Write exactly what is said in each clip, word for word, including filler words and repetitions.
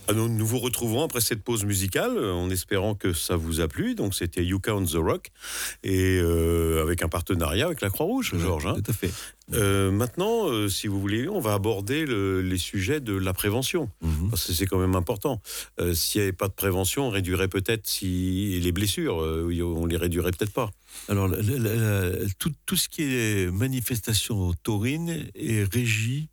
Ah, nous, nous vous retrouvons après cette pause musicale, en espérant que ça vous a plu. Donc c'était Yuka on the Rock, et euh, avec un partenariat avec la Croix-Rouge, Ouais, Georges. Hein. Tout à fait. Euh, maintenant, euh, si vous voulez, on va aborder le, les sujets de la prévention, Mhm. parce que c'est quand même important. Euh, s'il n'y avait pas de prévention, on réduirait peut-être si les blessures, euh, on les réduirait peut-être pas. Alors, la- la- la- tout, tout ce qui est manifestation taurine est régi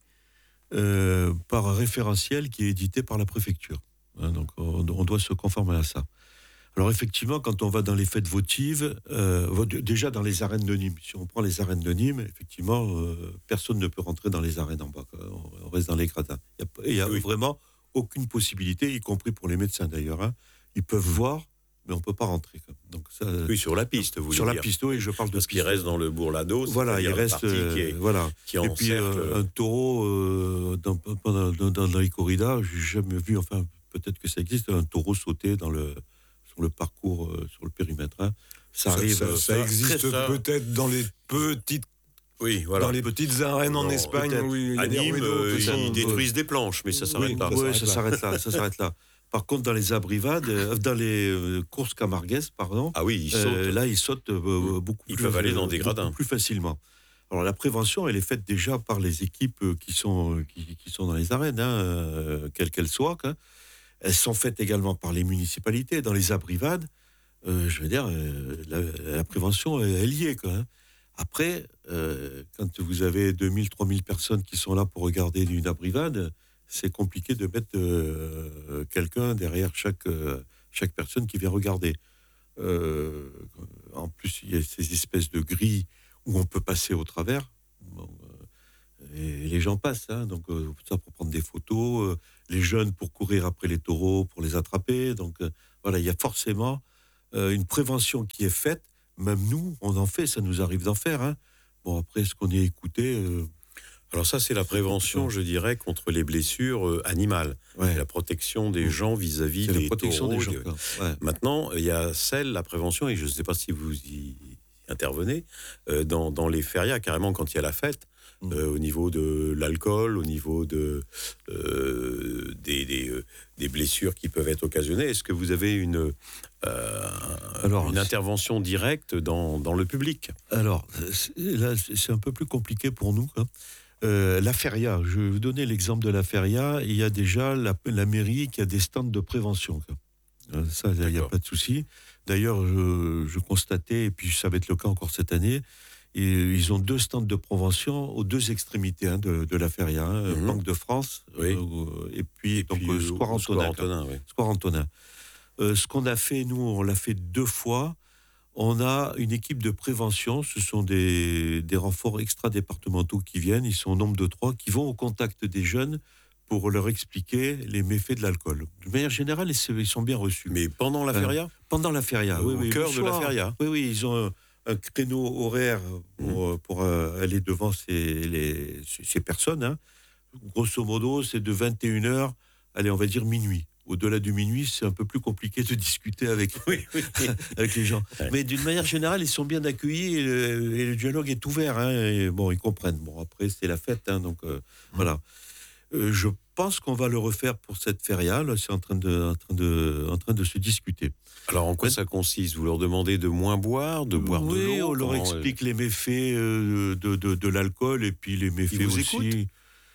euh, par un référentiel qui est édité par la préfecture. Hein, donc, on, on doit se conformer à ça. Alors, effectivement, quand on va dans les fêtes votives, euh, déjà dans les arènes de Nîmes, si on prend les arènes de Nîmes, effectivement, euh, personne ne peut rentrer dans les arènes en bas. Quoi. On reste dans les gradins. Il n'y a, y a Oui. vraiment aucune possibilité, y compris pour les médecins d'ailleurs. Hein. Ils peuvent voir, mais on ne peut pas rentrer. Quoi. Donc, ça, Oui, sur la piste, vous sur voulez la dire. piste, oui, je parle de Parce qu'il piste. reste dans le bourg-lado. Voilà, il reste, qui est, euh, voilà. qui Et puis euh, un taureau euh, dans, dans, dans, dans les corridas, j'ai jamais vu, enfin peut-être que ça existe, un taureau sauter dans le sur le parcours, euh, sur le périmètre. Hein. Ça, Ça, arrive. ça, euh, ça existe ça. peut-être dans les petites, Oui, voilà. dans les petites arènes en Non, Espagne peut-être. où il y a À des Nîmes, ruedos, euh, tout ça. ils détruisent des planches, mais ça s'arrête Oui, là. ça Oui, s'arrête ça là. s'arrête là, ça s'arrête là. Par contre, dans les abrivades, euh, dans les euh, courses camarguaises, pardon, Ah oui, ils euh, sautent. là, ils sautent euh, beaucoup Ils plus, peuvent aller dans euh, des beaucoup gradins. plus facilement. Alors, la prévention, elle est faite déjà par les équipes euh, qui sont, euh, qui, qui sont dans les arènes, hein, euh, quelles qu'elles soient. Hein. Elles sont faites également par les municipalités. Dans les abrivades, euh, je veux dire, euh, la, la prévention, elle, elle y est. Quoi, hein. Après, euh, quand vous avez deux mille, trois mille personnes qui sont là pour regarder une abrivade, c'est compliqué de mettre euh, quelqu'un derrière chaque, euh, chaque personne qui vient regarder. Euh, en plus, il y a ces espèces de grilles où on peut passer au travers. Bon, euh, et les gens passent, hein, donc euh, ça pour prendre des photos, euh, les jeunes pour courir après les taureaux, pour les attraper. Donc euh, voilà, il y a forcément euh, une prévention qui est faite. Même nous, on en fait, ça nous arrive d'en faire. Hein. Bon, après, est-ce qu'on est écouté euh, Alors ça, c'est la prévention, je dirais, contre les blessures euh, animales. ouais. La protection des gens vis-à-vis C'est des la protection taureaux. des gens. des- quoi. Ouais. Maintenant, il y a celle, la prévention, et je ne sais pas si vous y intervenez, euh, dans, dans les férias, carrément quand il y a la fête, Mm. euh, au niveau de l'alcool, au niveau de, euh, des, des, euh, des blessures qui peuvent être occasionnées. Est-ce que vous avez une, euh, Alors, une c'est- intervention directe dans, dans le public? Alors, c'est- là, c'est un peu plus compliqué pour nous. Hein. Euh, la feria, je vais vous donner l'exemple de la feria. Il y a déjà la, la mairie qui a des stands de prévention. Quoi. Euh, Ça, il n'y a D'accord. pas de souci. D'ailleurs, je, je constatais, et puis ça va être le cas encore cette année, et ils ont deux stands de prévention aux deux extrémités hein, de, de la feria. Hein, Mhm. Banque de France, Oui. euh, et puis, donc, Puis, euh, au- Square au Antonin. Square Antonin, oui. Square Antonin. Euh, ce qu'on a fait, nous, on l'a fait deux fois. On a une équipe de prévention. Ce sont des, des renforts extra-départementaux qui viennent. Ils sont au nombre de trois, qui vont au contact des jeunes pour leur expliquer les méfaits de l'alcool. De manière générale, ils ils sont bien reçus. Mais pendant la Euh, feria? Pendant la feria, Au oui, oui, cœur le de la soir. feria. Oui, oui, ils ont un, un créneau horaire pour, euh, pour euh, aller devant ces, les, ces ces personnes. Hein. Grosso modo, c'est de vingt et une heures, allez, on va dire minuit. Au-delà du minuit, c'est un peu plus compliqué de discuter avec, avec les gens. Ouais. Mais d'une manière générale, ils sont bien accueillis et le, et le dialogue est ouvert. Hein, et bon, ils comprennent. Bon, après, c'est la fête, hein, donc euh, voilà. Euh, je pense qu'on va le refaire pour cette feria. Là, c'est en train de, en train de, en train de se discuter. Alors, en quoi ça consiste? Vous leur demandez de moins boire, de boire de Oui, l'eau? on leur Comment, explique les méfaits euh, de, de, de l'alcool et puis les méfaits Ils vous aussi. écoutent?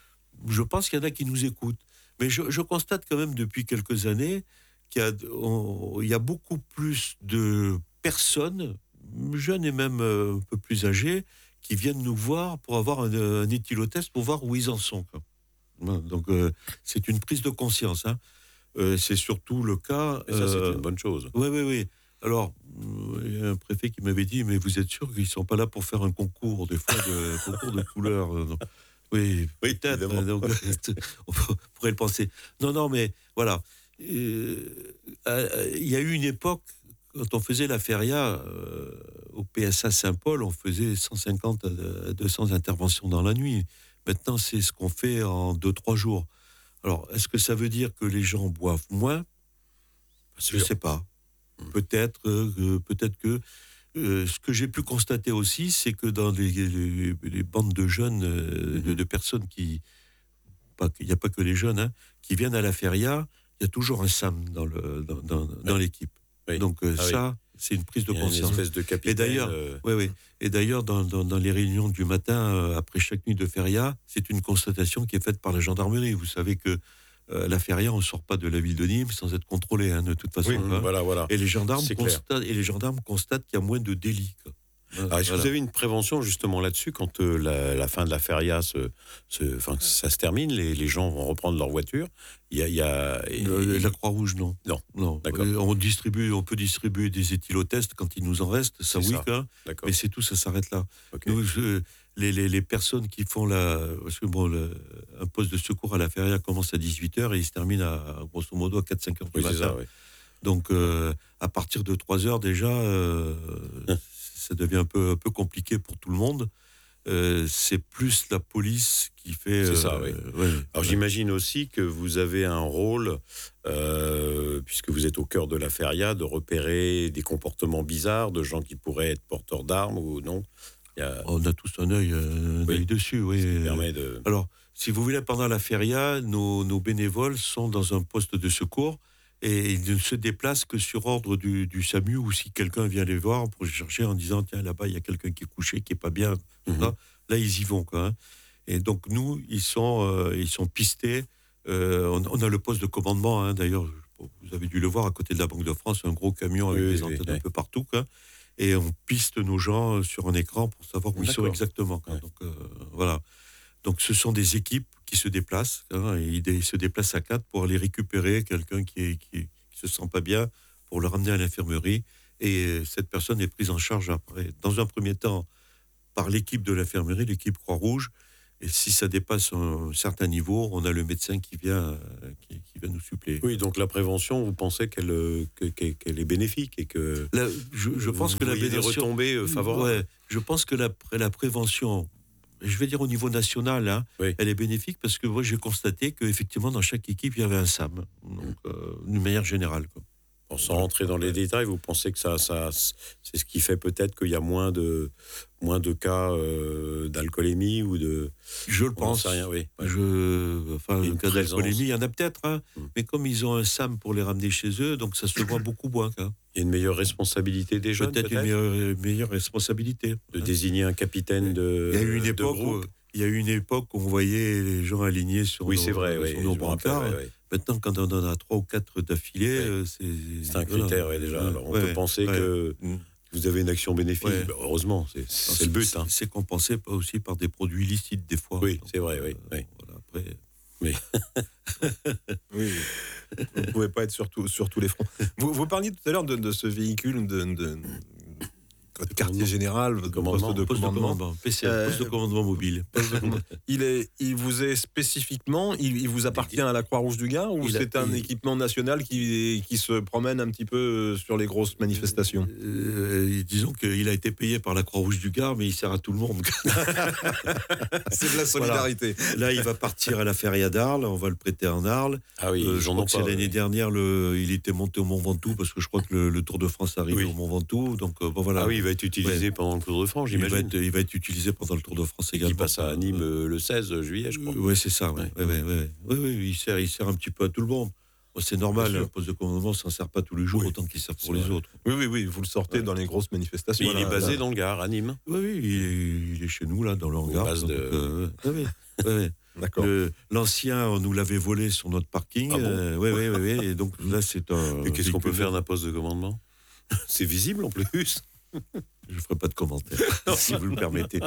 Je pense qu'il y en a qui nous écoutent. Mais je, je constate quand même depuis quelques années qu'il y a, on- il y a beaucoup plus de personnes, jeunes et même euh, un peu plus âgées, qui viennent nous voir pour avoir un, un éthylotest pour voir où ils en sont. Quoi. Voilà, donc euh, c'est une prise de conscience. Hein. Euh, c'est surtout le cas. Et ça, c'est euh, une bonne chose. Oui, oui, oui. Alors, euh, il y a un préfet qui m'avait dit, mais vous êtes sûr qu'ils ne sont pas là pour faire un concours, des fois, de concours de couleurs euh, non. Oui, Oui, peut-être. évidemment. Donc, on pourrait le penser. Non, non, mais voilà. Euh, euh, il y a eu une époque, quand on faisait la feria euh, au P S A Saint-Paul, on faisait cent cinquante à deux cents interventions dans la nuit. Maintenant, c'est ce qu'on fait en deux trois jours. Alors, est-ce que ça veut dire que les gens boivent moins? Je ne sais pas. Peut-être, euh, peut-être que euh, ce que j'ai pu constater aussi, c'est que dans les, les, les bandes de jeunes, euh, de, de personnes qui, pas, il n'y a pas que les jeunes, hein, qui viennent à la feria, il y a toujours un SAM dans, le, dans, dans, dans oui. l'équipe. Oui. Donc euh, Ah ça, oui. c'est une prise de il y a conscience. une espèce de capitaine. Et d'ailleurs, euh... ouais, ouais. Et d'ailleurs dans, dans, dans les réunions du matin, euh, après chaque nuit de feria, c'est une constatation qui est faite par la gendarmerie. Vous savez que euh, la feria, on ne sort pas de la ville de Nîmes sans être contrôlé, hein, de toute façon. Oui, hein. voilà, voilà. Et les gendarmes constatent, et les gendarmes constatent qu'il y a moins de délits. Quoi. Alors, est-ce que vous avez une prévention justement là-dessus quand euh, la, la fin de la feria se, se, enfin, ça se termine, les, les gens vont reprendre leur voiture. Il y a, il y a et, euh, la Croix-Rouge, non. Non, non. D'accord. Euh, on distribue, on peut distribuer des éthylotests quand il nous en reste, ça C'est oui, ça. quoi. D'accord. Mais c'est tout, ça s'arrête là. Okay. Nous, je, les, les, les personnes qui font la, parce que bon, le, un poste de secours à la feria commence à dix-huit heures et il se termine à grosso modo à quatre cinq heures du oui, matin. c'est ça, oui. Donc euh, à partir de trois heures déjà. Euh, ça devient un peu, un peu compliqué pour tout le monde. Euh, c'est plus la police qui fait... C'est euh, ça, oui. Ouais, Alors ouais. j'imagine aussi que vous avez un rôle, euh, puisque vous êtes au cœur de la feria, de repérer des comportements bizarres, de gens qui pourraient être porteurs d'armes ou non. Il y a... On a tous un œil, un oui. œil dessus, oui. Ça permet de... Alors, si vous voulez, pendant la feria, nos, nos bénévoles sont dans un poste de secours et ils ne se déplacent que sur ordre du, du SAMU ou si quelqu'un vient les voir pour les chercher en disant tiens, là-bas, il y a quelqu'un qui est couché, qui n'est pas bien. Mm-hmm. Là, là, ils y vont. Quoi, hein. Et donc, nous, ils sont, euh, ils sont pistés. Euh, on, on a le poste de commandement, hein, d'ailleurs, vous avez dû le voir à côté de la Banque de France, un gros camion avec oui, des oui, antennes oui. un peu partout. Quoi, et on piste nos gens sur un écran pour savoir où D'accord. ils sont exactement. Quoi, ouais. Donc, euh, voilà. Donc, ce sont des équipes qui se déplacent. Hein, et ils se déplacent à quatre pour aller récupérer quelqu'un qui est, qui, qui se sent pas bien, pour le ramener à l'infirmerie. Et cette personne est prise en charge après, dans un premier temps, par l'équipe de l'infirmerie, l'équipe Croix-Rouge. Et si ça dépasse un certain niveau, on a le médecin qui vient, qui, qui vient nous suppléer. Oui, donc la prévention, vous pensez qu'elle, qu'elle, qu'elle est bénéfique et que la, je, je pense que la des retombées favorables. Ouais, je pense que la, la prévention, je vais dire au niveau national, hein, oui. elle est bénéfique parce que moi j'ai constaté qu'effectivement dans chaque équipe il y avait un SAM, donc euh, d'une manière générale. Quoi. Bon, sans rentrer dans les détails, vous pensez que ça, ça, c'est ce qui fait peut-être qu'il y a moins de, moins de cas euh, d'alcoolémie ou de... Je le pense. Rien, oui. Ouais. Je, enfin, le cas d'alcoolémie, il y en a peut-être, hein, mmh. mais comme ils ont un SAM pour les ramener chez eux, donc ça se voit beaucoup moins. Hein. Il y a une meilleure responsabilité des jeunes, peut-être, peut-être une meilleure, meilleure responsabilité. De hein. désigner un capitaine de, il y a eu une époque de groupe. Où, il y a eu une époque où on voyait les gens alignés sur oui, nos, c'est vrai, sur oui, nos brancards. Ouais, ouais. Maintenant, quand on en a trois ou quatre d'affilée, ouais. c'est... C'est un critère, voilà. ouais, déjà. Alors, on ouais, peut penser ouais. que vous avez une action bénéfique. Ouais. Bah, heureusement, c'est, c'est, c'est le but. Hein. C'est compensé aussi par des produits illicites, des fois. Oui, donc, c'est vrai, oui. Euh, oui. Voilà, après... Oui. oui. Vous ne pouvez pas être sur, tout, sur tous les fronts. Vous, vous parliez tout à l'heure de, de ce véhicule de... de... Votre quartier général, votre poste de poste commandement, de commandement P C, euh, poste de commandement mobile. De commandement. il, est, il vous est spécifiquement, il, il vous appartient à la Croix-Rouge du Gard ou il c'est a, un il... équipement national qui, qui se promène un petit peu sur les grosses manifestations? euh, Disons qu'il a été payé par la Croix-Rouge du Gard, mais il sert à tout le monde. C'est de la solidarité. Voilà. Là, il va partir à la feria d'Arles, on va le prêter en Arles. Ah oui, euh, je crois que c'est l'année oui. dernière, le, il était monté au Mont Ventoux, parce que je crois que le, le Tour de France arrive oui. au Mont Ventoux. Donc, euh, bon, voilà. Ah oui, il va être utilisé ouais. pendant le Tour de France, j'imagine. Il va, être, il va être utilisé pendant le Tour de France également. Qui passe à Nîmes euh, le seize juillet, je crois. Oui, c'est ça. Ouais. Ouais. Ouais, ouais, ouais. Ouais, ouais, il, sert, il sert un petit peu à tout le monde. Bon, c'est normal, le poste de commandement ne s'en sert pas tous les jours, oui. autant qu'il sert pour les autres. Oui, oui, oui, vous le sortez ouais. dans les grosses manifestations. Mais il voilà, est basé là. dans le Gard, à Nîmes. Oui, oui, il est, il est chez nous, là, dans le hangar. Donc, de... euh, ouais, ouais, ouais, ouais. D'accord. Le, l'ancien, on nous l'avait volé sur notre parking. Ah bon euh, oui, oui, oui, oui. Et donc là, c'est un. Et qu'est-ce qu'on peut faire d'un poste de commandement? C'est visible en plus. Je ne ferai pas de commentaires, si vous le permettez.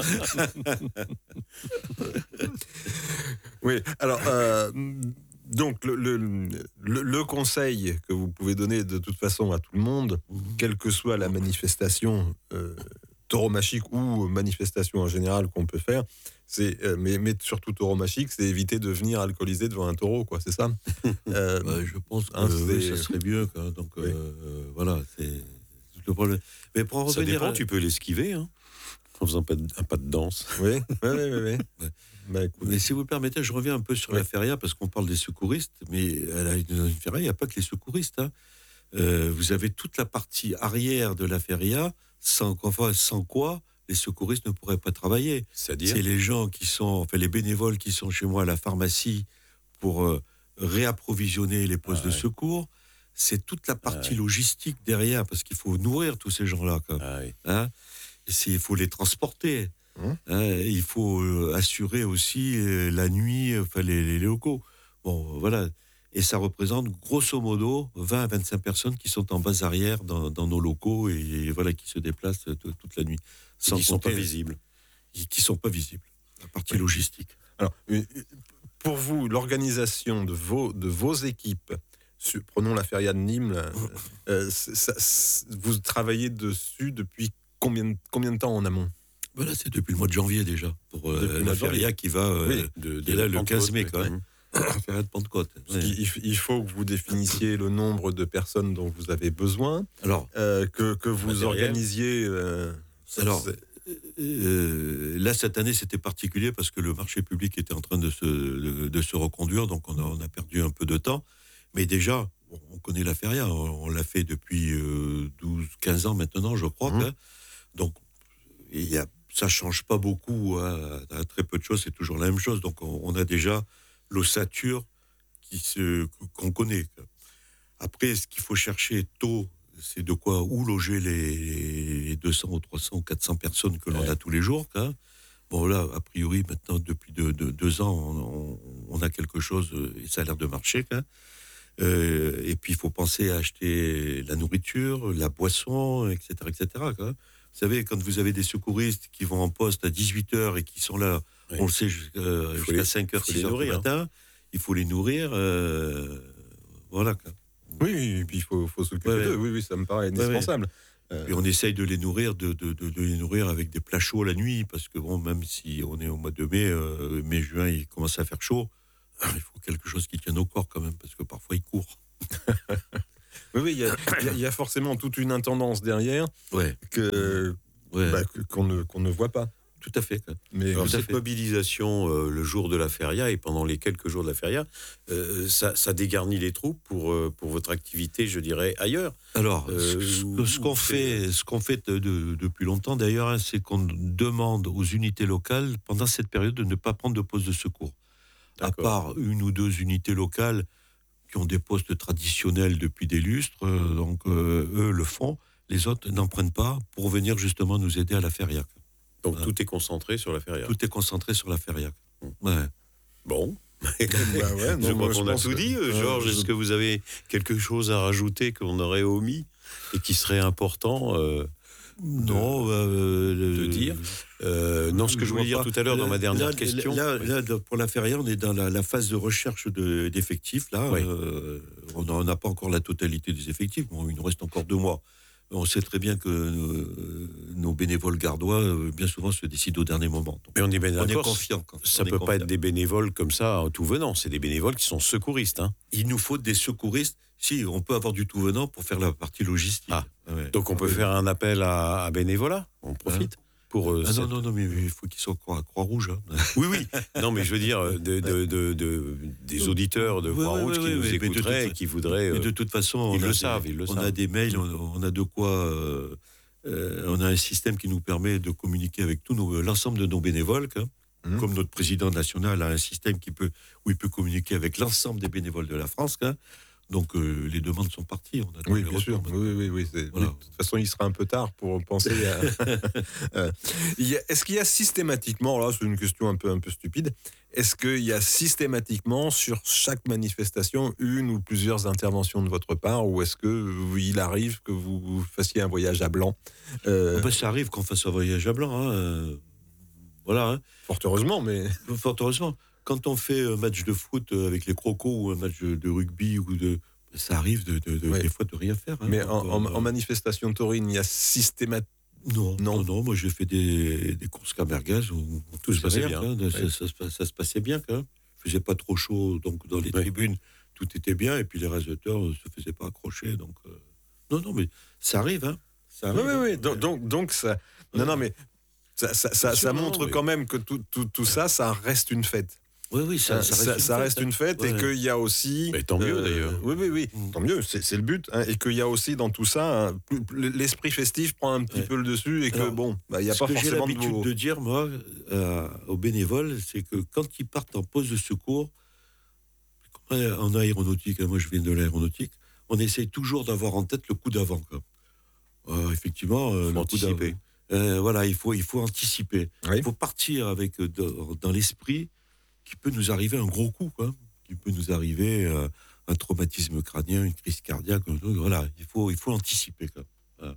Oui, alors, euh, donc, le, le, le, le conseil que vous pouvez donner de toute façon à tout le monde, mmh. quelle que soit la manifestation euh, tauromachique ou manifestation en général qu'on peut faire, c'est, euh, mais, mais surtout tauromachique, c'est éviter de venir alcoolisé devant un taureau, quoi, c'est ça euh, bah, Je pense que hein, oui, ça serait mieux. Quoi. Donc, oui. euh, voilà, c'est... Le problème. Mais pour en ça revenir dépend, à... tu peux l'esquiver hein, en faisant un pas de, un pas de danse. Oui, oui, oui. oui, oui. Ouais. Bah, mais si vous le permettez, je reviens un peu sur oui. la feria parce qu'on parle des secouristes, mais à la, dans une feria, il n'y a pas que les secouristes. Hein. Euh, vous avez toute la partie arrière de la feria, sans, enfin, sans quoi les secouristes ne pourraient pas travailler. C'est-à-dire C'est les gens qui sont, enfin les bénévoles qui sont chez moi à la pharmacie pour... Euh, réapprovisionner les postes Ah de ouais. secours. C'est toute la partie Ah ouais. logistique derrière, parce qu'il faut nourrir tous ces gens-là. Quand même, Ah oui. hein. Et c'est- il faut les transporter. Mmh. Hein. Il faut euh, assurer aussi euh, la nuit, enfin, les, les locaux. Bon, voilà. Et ça représente grosso modo vingt à vingt-cinq personnes qui sont en base arrière dans, dans nos locaux et, et voilà, qui se déplacent t- toute la nuit. Ils ne sont pas compter- visibles. Qui ne sont pas visibles. La partie Oui. logistique. Alors, euh, pour vous, l'organisation de vos, de vos équipes, sur- prenons la feria de Nîmes, là, euh, c'est- ça- c'est- vous travaillez dessus depuis combien, de- combien de temps en amont? Voilà, c'est depuis le mois de janvier déjà, pour euh, Depuis le mois la de janvier. feria qui va euh, Oui. De, qui est là le Pentecôte, quinze mai, oui. quand même. Mhm. la feria de Pentecôte. Parce Ouais. qu'il- il, il faut que vous définissiez le nombre de personnes dont vous avez besoin, Alors, euh, que, que vous Matériel. organisiez. euh, ça, Alors, c'est- Euh, là, cette année, c'était particulier parce que le marché public était en train de se, de, de se reconduire, donc on a, on a perdu un peu de temps. Mais déjà, bon, on connaît la feria, on, on l'a fait depuis euh, douze, quinze ans maintenant, je crois. Mmh. Hein. Donc, il y a, ça ne change pas beaucoup, hein. À très peu de choses, c'est toujours la même chose. Donc, on, on a déjà l'ossature qui se, qu'on connaît. Après, ce qu'il faut chercher tôt, c'est de quoi, où loger les, les deux cents ou trois cents ou quatre cents personnes que l'on Ouais. a tous les jours. Hein. Bon, là, a priori, maintenant, depuis deux, deux, deux ans, on, on a quelque chose et ça a l'air de marcher. Hein. Euh, et puis, il faut penser à acheter la nourriture, la boisson, et cetera, et cetera, quoi. Vous savez, quand vous avez des secouristes qui vont en poste à dixhuit heures et qui sont là, Ouais. on le sait, jusqu'à, jusqu'à les- cinq heures, faut six les heures du nourrir, matin, il faut les nourrir. Euh, voilà, quoi. Oui, oui, et puis il faut, faut s'occuper Ouais, d'eux. ouais. Oui, oui, ça me paraît Ouais, ouais. indispensable. Euh, Et on essaye de les nourrir, de, de, de, de les nourrir avec des plats chauds la nuit, parce que bon, même si on est au mois de mai, euh, mai, juin, il commence à faire chaud, il faut quelque chose qui tienne au corps quand même, parce que parfois il court. oui, oui, il y, a- il y a- il y a forcément toute une intendance derrière Ouais, que, ouais, bah, que- qu'on ne, qu'on ne voit pas. tout à fait. quoi. Mais Alors, Tout à cette fait. mobilisation euh, le jour de la feria et pendant les quelques jours de la feria, euh, ça, ça dégarnit les troupes pour, euh, pour votre activité, je dirais, ailleurs. Alors, Euh, ce, où- ce qu'on où fait, ce qu'on fait de- de- depuis longtemps d'ailleurs, hein, c'est qu'on demande aux unités locales, pendant cette période, de ne pas prendre de poste de secours. À D'accord. part une ou deux unités locales qui ont des postes traditionnels depuis des lustres, euh, donc euh, eux le font, les autres n'en prennent pas pour venir justement nous aider à la feria. Donc Voilà. tout est concentré sur la feria. Tout est concentré sur la feria. Ouais. Bon. Bah ouais, non, je moi, crois qu'on a pense tout que- dit. euh, euh, Georges, je- est-ce que vous avez quelque chose à rajouter qu'on aurait omis et qui serait important euh, Non, euh, de le- dire Euh, Non, ce que je voulais dire vois tout à l'heure pas. dans ma dernière Là, question. Là, Oui. là, pour la feria, on est dans la, la phase de recherche de- d'effectifs. Là, Oui. Euh, on n'en a pas encore la totalité des effectifs. Bon, il nous reste encore deux mois. On sait très bien que euh, nos bénévoles gardois, euh, bien souvent, se décident au dernier moment. Donc, Mais on est bien on est d'accord. confiant. quand- Ça on est peut pas confiant. être des bénévoles comme ça, en tout venant. C'est des bénévoles qui sont secouristes. Hein. Il nous faut des secouristes. Si, on peut avoir du tout venant pour faire la partie logistique. Ah. Ouais. Donc on peut Ouais. faire un appel à, à bénévolat. On profite. Pour, euh, Ah non, cette- non, non, mais il faut qu'ils soient Croix- Croix-Rouge. hein. Oui, oui. Non, mais je veux dire, euh, de, de, de, de- des auditeurs de Oui, oui, Croix-Rouge oui, qui oui, nous mais de toute écouteraient et fa- qui voudraient. Mais euh, de toute façon, on ils a le des- savent, ils le on savent. a des mails, on, on a de quoi. euh, euh, on a un système qui nous permet de communiquer avec tous nos, l'ensemble de nos bénévoles. Hein. Mmh. Comme notre président national a un système qui peut, où il peut communiquer avec l'ensemble des bénévoles de la France. Hein. Donc euh, les demandes sont parties. On a tous Oui, les bien sûr. retours. Oui, oui, oui, c'est- Voilà. oui, de toute façon, il sera un peu tard pour penser à. Euh, il y a- Est-ce qu'il y a systématiquement, là, c'est une question un peu, un peu stupide, est-ce qu'il y a systématiquement sur chaque manifestation une ou plusieurs interventions de votre part, ou est-ce que euh, il arrive que vous fassiez un voyage à blanc Euh, Ah ben, ça arrive qu'on fasse un voyage à blanc. Hein. euh, Voilà. Hein. Fort heureusement, mais. Fort heureusement. Quand on fait un match de foot avec les crocos ou un match de, de rugby, ou de, ça arrive de, de, de- Ouais. des fois de rien faire. Hein. Mais Donc, en, en- euh, en manifestation taurine, il y a systématiquement. Non, Non. non, non, moi j'ai fait des, des courses camerguez où tout se passait rien, bien. hein, ça, Ouais. ça se passe- ça se passait bien quand même. Il faisait pas trop chaud, donc dans les Ouais. tribunes, tout était bien, et puis les résultats ne se faisaient pas accrocher. Donc, euh, non, non, mais ça arrive, hein. Ça Oui, arrive, oui, hein. oui. Donc, donc, donc ça. Non, non, mais. Ça, ça, ça, Bien sûr, ça non, montre mais- quand même que tout, tout, tout ça, ça reste une fête. Oui, oui, ça, Ça, ça reste, ça une, reste fête, une fête, hein. et Ouais. qu'il y a aussi. Mais tant mieux, d'ailleurs. Oui, oui, oui. Mm. Tant mieux, c'est c'est le but. Hein, et qu'il y a aussi dans tout ça, hein, plus- plus- l'esprit festif prend un petit Ouais. peu le dessus, et que Alors, bon, bah, il n'y a Ce pas que j'ai forcément de. l'habitude vos- de dire, moi, euh, aux bénévoles, c'est que quand ils partent en poste de secours, après, en aéronautique, moi je viens de l'aéronautique, on essaye toujours d'avoir en tête le coup d'avant. Quoi. Euh, effectivement, euh, le anticiper. coup d'avant. Euh, voilà, il faut, il faut anticiper. Oui. Il faut partir avec euh, dans, dans l'esprit qu'il peut nous arriver un gros coup, quoi. Qu'il peut nous arriver euh, un traumatisme crânien, une crise cardiaque. Voilà, il faut, il faut anticiper. Quoi. Voilà.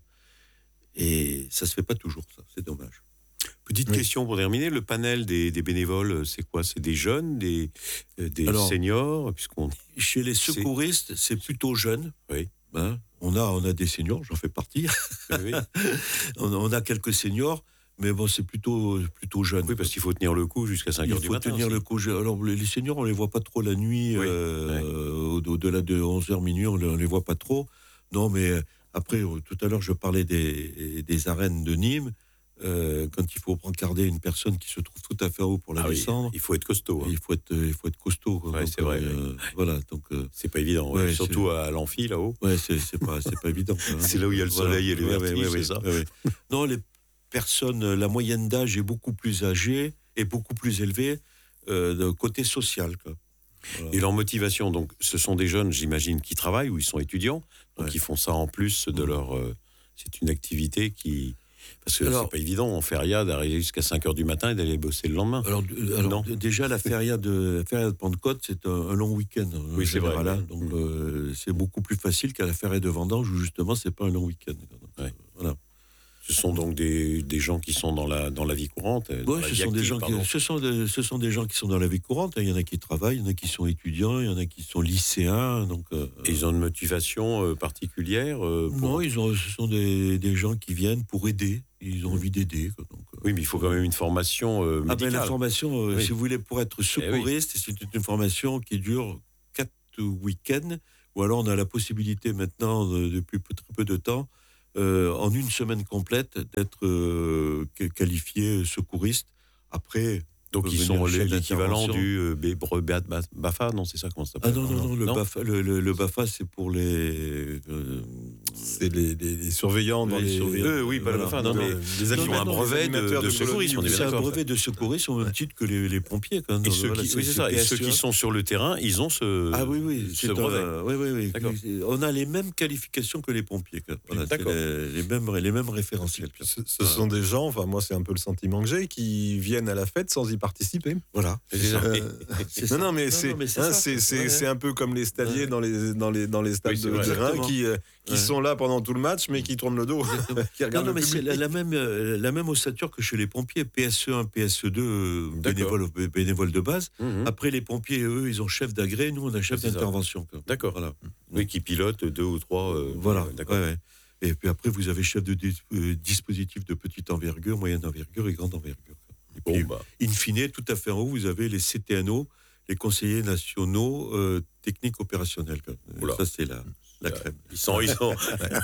Et ça se fait pas toujours, ça. C'est dommage. Petite Oui. question pour terminer, le panel des, des bénévoles, c'est quoi? C'est des jeunes, des, euh, des Alors, seniors, puisqu'on... Chez les secouristes, c'est plutôt jeune. Oui. Hein. On a, on a des seniors, j'en fais partie. Oui, on, a, on a quelques seniors, mais bon, c'est plutôt, plutôt jeune. oui, parce qu'il faut tenir le coup jusqu'à cinq heures Il du faut matin. tenir aussi. le coup. Alors, les les seniors, on les voit pas trop la nuit. Oui, euh, oui. au- Au-delà de onze heures minuit, on les, on les voit pas trop. Non, mais après, euh, tout à l'heure, je parlais des, des arènes de Nîmes. Euh, quand il faut brancarder une personne qui se trouve tout à fait en haut pour la Ah oui, descendre, il faut être costaud. hein. il faut être, il faut être costaud. quoi. Ouais, Donc, c'est vrai, euh, oui. Voilà, donc. euh, C'est pas évident, ouais. Ouais, surtout c'est- à l'amphi là-haut. Ouais, c'est, c'est pas, c'est pas évident. quoi, hein. C'est là où il y a le Voilà. soleil et les Ouais, vertiges, ouais, ouais, c'est ça ouais, ouais. Non, les personnes, la moyenne d'âge est beaucoup plus âgée et beaucoup plus élevée euh, de côté social. Quoi. Voilà. Et leur motivation, donc, ce sont des jeunes, j'imagine, qui travaillent ou ils sont étudiants, donc Ouais. ils font ça en plus de Mhm. leur. euh, c'est une activité qui. Parce que Alors- c'est pas évident en feria d'arriver jusqu'à cinq heures du matin et d'aller bosser le lendemain. Alors, euh, alors, Non. d- déjà, la feria de, la feria de Pentecôte, c'est un, un long week-end. en Oui, c'est vrai, général, hein. ouais. Donc, Mhm. euh, c'est beaucoup plus facile qu'à la feria de vendange où, justement, c'est pas un long week-end. Donc, Ouais. euh, voilà. Ce sont donc des, des gens qui sont dans la, dans la vie courante. euh, dans Ouais, la ce, vie sont des active, gens pardon. qui, ce, sont des, ce sont des gens qui sont dans la vie courante. Il y en a qui travaillent, il y en a qui sont étudiants, il y en a qui sont lycéens. Donc, euh, Et ils ont une motivation euh, particulière euh, pour- non, ils ont, ce sont des, des gens qui viennent pour aider. Ils ont envie d'aider. quoi. Donc, euh, Oui, mais il faut quand même une formation euh, Ah ben, médicale. la formation, euh, Oui. si vous voulez, pour être secouriste, c'est une formation qui dure quatre week-ends, ou alors on a la possibilité maintenant, de- depuis peu- très peu de temps, euh, en une semaine complète, d'être euh, qu- qualifié secouriste. Après, Donc peut ils venir sont chef les- l'équivalent d'intervention. du euh, B- bre- B A- B A F A, non, c'est ça comment ça Ah s'appelle non, non, non, le, BAFA, le, le- le BAFA, c'est pour les... euh, C'est les, les- les surveillants dans Les les. surveillants. Euh, oui, pas le Voilà. BAFA, non, Non, mais non, les ils ont animateurs- un brevet les de, animateurs de de secourisme, on est colonie, c'est un d'accord. brevet de secouriste au même titre que les, les pompiers. Quand même. Et ceux, Voilà, qui, c'est- oui, c'est c'est ça. Et P S E. ceux qui sont sur le terrain, ils ont ce, Ah oui, oui, ce c'est brevet. un- oui, oui, oui. D'accord. On a les mêmes qualifications que les pompiers. quoi. Voilà, c'est D'accord. les, les mêmes, les mêmes référentiels. quoi. Ce, ce sont des gens, enfin moi c'est un peu le sentiment que j'ai, qui viennent à la fête sans y participer. Voilà. C'est ça. Euh, C'est non, ça. non, mais Non, c'est non, mais c'est hein, ça, c'est quoi. c'est- Ouais. c'est un peu comme les stadiers Ouais. dans les dans les dans les stades Oui, c'est de vrai. terrain Exactement. qui euh, qui Ouais. sont là pendant tout le match mais qui tournent le dos, qui Non, regardent non, le mais c'est public. la, la même, euh, la même ossature que chez les pompiers. P S E un, P S E deux, euh, D'accord. bénévoles, bénévoles de base. Mhm. Après, les pompiers, eux, ils ont chef d'agré. Nous, on a chef C'est ça. d'intervention. quoi. D'accord. Voilà. Oui, qui pilotent deux ou trois. euh, Voilà. euh, D'accord. Ouais, ouais. Et puis après, vous avez chef de dis- euh, dispositif de petite envergure, moyenne envergure et grande envergure. quoi. Et Bon, puis, bah, in fine, tout à fait en haut, vous avez les C T N O, les conseillers nationaux euh, techniques opérationnels. quoi. Oula. Ça, c'est la, la euh, crème. ils sont, ils sont.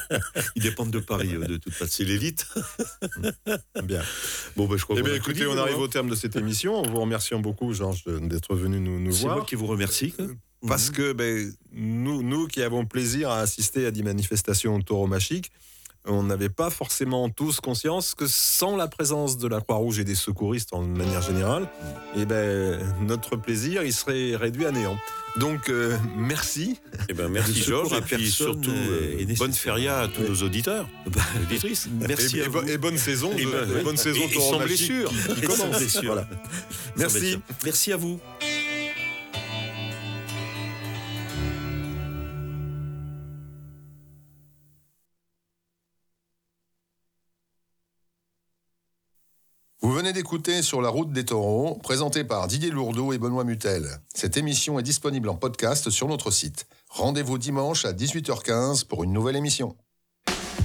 Ils dépendent de Paris, euh, de toute façon. C'est l'élite. Bien. Bon, bah, je crois Eh qu'on bien, a tout écoutez, dit, on nous, arrive hein. au terme de cette émission. En vous remerciant beaucoup, Georges, de- d'être venu nous, nous C'est moi voir. qui vous remercie. quoi. Parce Mhm. que ben, nous, nous qui avons plaisir à assister à des manifestations tauromachiques, on n'avait pas forcément tous conscience que sans la présence de la Croix-Rouge et des secouristes en manière générale, eh ben, notre plaisir il serait réduit à néant. Donc, euh, merci. Eh ben, merci Le secours Georges, à et puis personne surtout, est euh, nécessaire. bonne feria à tous Oui. nos auditeurs, Bah, auditrices. Merci et, à et, vous. bo- et bonne saison, de, Et ben, et bonne saison et- et sans tauromachique blessure. qui, qui Et sans commence. blessure. Voilà. Sans Merci. blessure. Merci à vous. Vous venez d'écouter Sur la route des taureaux, présenté par Didier Lourdeau et Benoît Mutel. Cette émission est disponible en podcast sur notre site. Rendez-vous dimanche à dix-huit heures quinze pour une nouvelle émission.